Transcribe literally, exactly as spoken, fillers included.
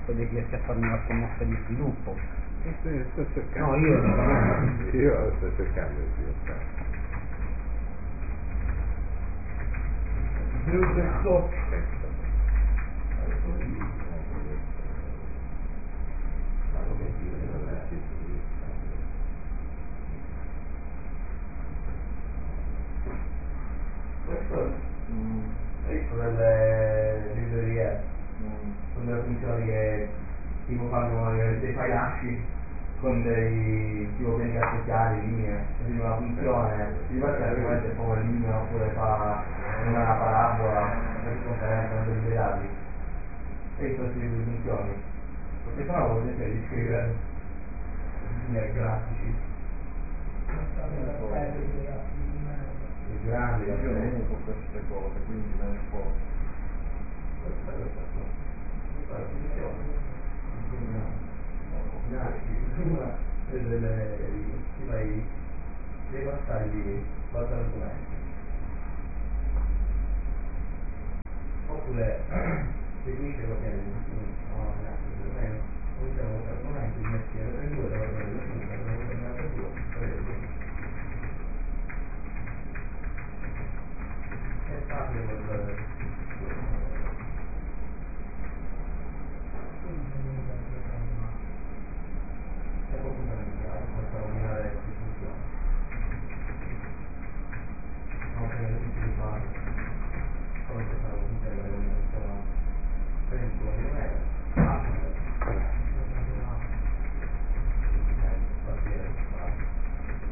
poi riesci a farmi una scommessa di sviluppo. Sto, sto cercando. No, io no. Io sto cercando di sviluppare. Sviluppo. Questo hai visto delle librerie con delle funzioni che tipo fanno dei file asci con dei tipo piani cartesiani, linee, quindi una funzione si parte praticamente come linea oppure fa una parabola per conferenza con dei dati e in queste funzioni perché sennò vuol dire di scrivere disegni grafici grandi, Io non uso queste cose, quindi me ne può. questa questa è la funzione e delle ti fai dei passaggi quattro argomenti oppure seguite copiare no, no, usiamo quattro argomenti messi alle due da due da due è facile per